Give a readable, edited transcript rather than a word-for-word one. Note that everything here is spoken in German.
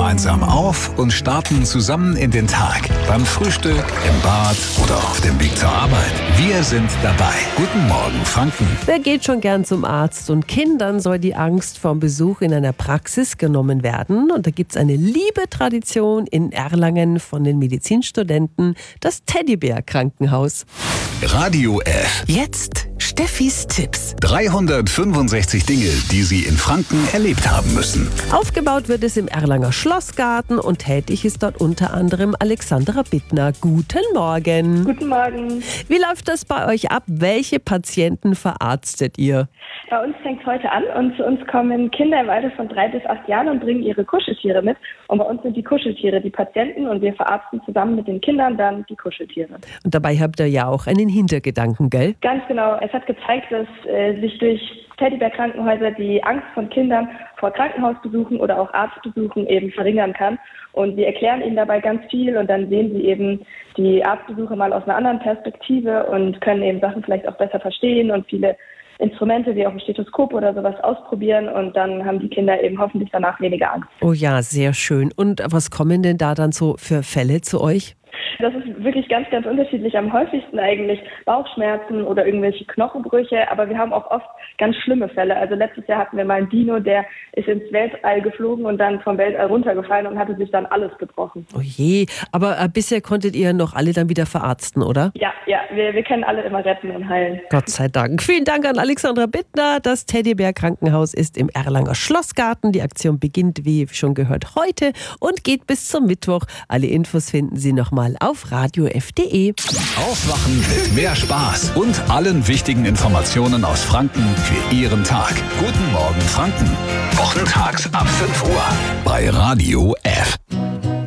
gemeinsam auf und starten zusammen in den Tag. Beim Frühstück, im Bad oder auf dem Weg zur Arbeit. Wir sind dabei. Guten Morgen, Franken. Wer geht schon gern zum Arzt? Und Kindern soll die Angst vor dem Besuch in einer Praxis genommen werden. Und da gibt es eine liebe Tradition in Erlangen von den Medizinstudenten, das Teddybär-Krankenhaus. Radio F. Jetzt Steffis Tipps. 365 Dinge, die Sie in Franken erlebt haben müssen. Aufgebaut wird es im Erlanger Schlossgarten und tätig ist dort unter anderem Alexandra Bittner. Guten Morgen. Guten Morgen. Wie läuft das bei euch ab? Welche Patienten verarztet ihr? Bei uns fängt es heute an und zu uns kommen Kinder im Alter von 3 bis 8 Jahren und bringen ihre Kuscheltiere mit. Und bei uns sind die Kuscheltiere die Patienten und wir verarzten zusammen mit den Kindern dann die Kuscheltiere. Und dabei habt ihr ja auch einen Hintergedanken, gell? Ganz genau. Es hat gezeigt, dass sich durch Teddybär-Krankenhäuser die Angst von Kindern vor Krankenhausbesuchen oder auch Arztbesuchen eben verringern kann. Und wir erklären ihnen dabei ganz viel und dann sehen sie eben die Arztbesuche mal aus einer anderen Perspektive und können eben Sachen vielleicht auch besser verstehen und viele Instrumente wie auch ein Stethoskop oder sowas ausprobieren und dann haben die Kinder eben hoffentlich danach weniger Angst. Oh ja, sehr schön. Und was kommen denn da dann so für Fälle zu euch? Das ist wirklich ganz, ganz unterschiedlich. Am häufigsten eigentlich Bauchschmerzen oder irgendwelche Knochenbrüche, aber wir haben auch oft ganz schlimme Fälle. Also letztes Jahr hatten wir mal einen Dino, der ist ins Weltall geflogen und dann vom Weltall runtergefallen und hatte sich dann alles gebrochen. Oh je, aber bisher konntet ihr noch alle dann wieder verarzten, oder? Ja, wir können alle immer retten und heilen. Gott sei Dank. Vielen Dank an Alexandra Bittner. Das Teddybär-Krankenhaus ist im Erlanger Schlossgarten. Die Aktion beginnt, wie schon gehört, heute und geht bis zum Mittwoch. Alle Infos finden Sie nochmal auf radiof.de. Aufwachen mit mehr Spaß und allen wichtigen Informationen aus Franken für Ihren Tag. Guten Morgen, Franken. Wochentags ab 5 Uhr bei Radio F.